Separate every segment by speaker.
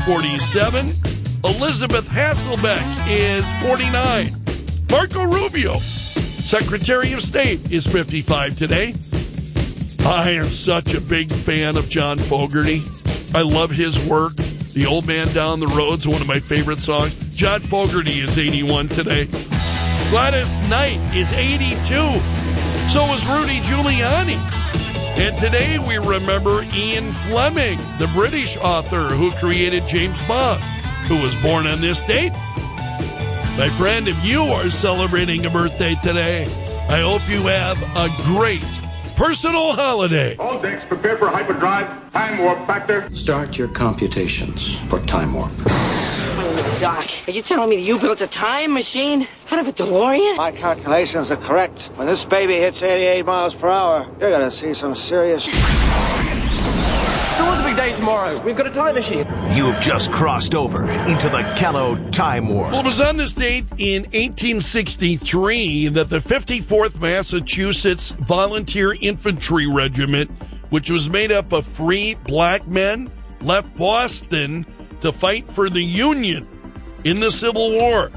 Speaker 1: 47. Elizabeth Hasselbeck is 49. Marco Rubio, Secretary of State, is 55 today. I am such a big fan of John Fogerty. I love his work. The Old Man Down the Road's one of my favorite songs. John Fogerty is 81 today. Gladys Knight is 82. So is Rudy Giuliani. And today we remember Ian Fleming, the British author who created James Bond, who was born on this date. My friend, if you are celebrating a birthday today, I hope you have a great personal holiday.
Speaker 2: All decks prepare for hyperdrive. Time warp factor.
Speaker 3: Start your computations for time warp.
Speaker 4: Doc, are you telling me you built a time machine out of a DeLorean?
Speaker 5: My calculations are correct. When this baby hits 88 miles per hour, you're going to see some serious...
Speaker 6: So what's the big day tomorrow? We've got a time machine.
Speaker 7: You've just crossed over into the Kello Time Warp.
Speaker 1: Well, it was on this date in 1863 that the 54th Massachusetts Volunteer Infantry Regiment, which was made up of free black men, left Boston to fight for the Union in the Civil War.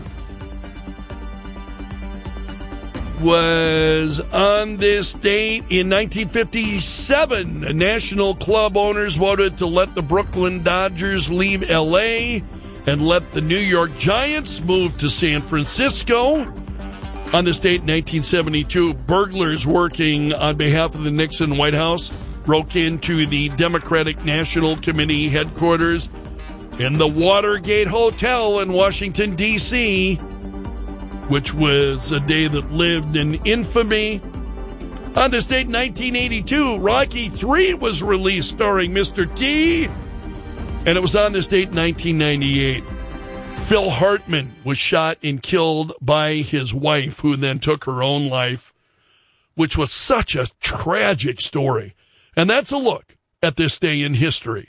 Speaker 1: Was on this date in 1957, national club owners voted to let the Brooklyn Dodgers leave L.A. and let the New York Giants move to San Francisco. On this date in 1972, burglars working on behalf of the Nixon White House broke into the Democratic National Committee headquarters in the Watergate Hotel in Washington, D.C., which was a day that lived in infamy. On this date in 1982, Rocky III was released starring Mr. T. And it was on this date in 1998. Phil Hartman was shot and killed by his wife, who then took her own life, which was such a tragic story. And that's a look at this day in history.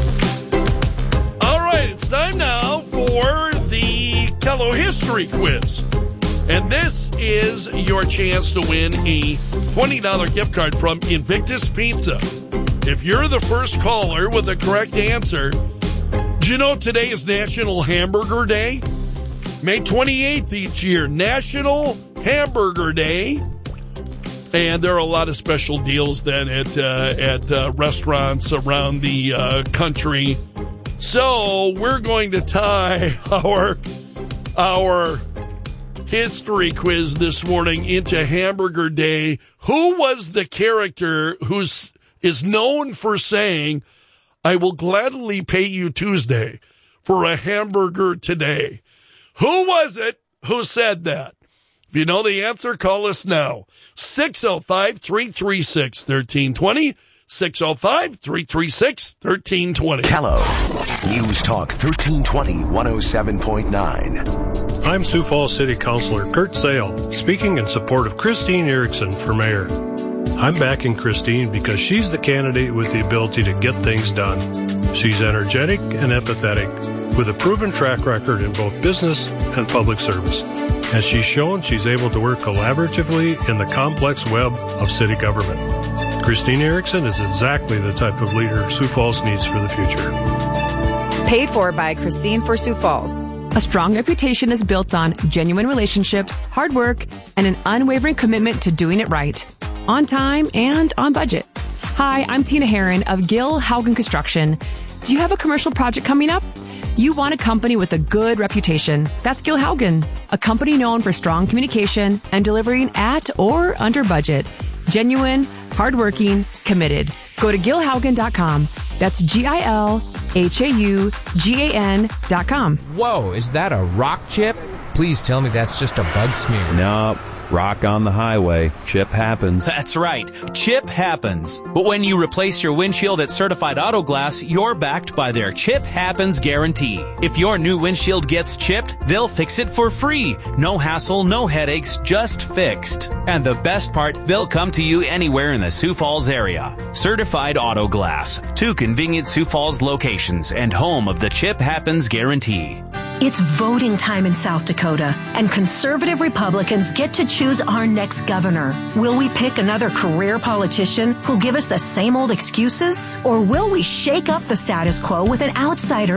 Speaker 1: All right, it's time now for the Kello History Quiz. And this is your chance to win a $20 gift card from Invictus Pizza. If you're the first caller with the correct answer, do you know today is National Hamburger Day? May 28th each year, National Hamburger Day. And there are a lot of special deals then at restaurants around the country. So we're going to tie our history quiz this morning into Hamburger Day. Who was the character who is known for saying, "I will gladly pay you Tuesday for a hamburger today"? Who was it who said that? If you know the answer, call us now. 605-336-1320. 605-336-1320.
Speaker 7: Kello News Talk 1320 107.9.
Speaker 8: I'm Sioux Falls City Councilor Kurt Sale, speaking in support of Christine Erickson for mayor. I'm backing Christine because she's the candidate with the ability to get things done. She's energetic and empathetic, with a proven track record in both business and public service. As she's shown, she's able to work collaboratively in the complex web of city government. Christine Erickson is exactly the type of leader Sioux Falls needs for the future.
Speaker 9: Paid for by Christine for Sioux Falls. A strong reputation is built on genuine relationships, hard work, and an unwavering commitment to doing it right. On time and on budget. Hi, I'm Tina Herron of Gil Haugen Construction. Do you have a commercial project coming up? You want a company with a good reputation. That's Gil Haugen, a company known for strong communication and delivering at or under budget. Genuine, hardworking, committed. Go to GilHaugen.com. That's GilHaugan.com.
Speaker 10: Whoa, is that a rock chip? Please tell me that's just a bug smear.
Speaker 11: No, rock on the highway. Chip happens.
Speaker 12: That's right. Chip happens. But when you replace your windshield at Certified Auto Glass, you're backed by their Chip Happens guarantee. If your new windshield gets chipped, they'll fix it for free. No hassle, no headaches, just fixed. And the best part, they'll come to you anywhere in the Sioux Falls area. Certified Auto Glass. 2 convenient Sioux Falls locations and home of the Chip Happens guarantee.
Speaker 13: It's voting time in South Dakota, and conservative Republicans get to choose our next governor. Will we pick another career politician who'll give us the same old excuses? Or will we shake up the status quo with an outsider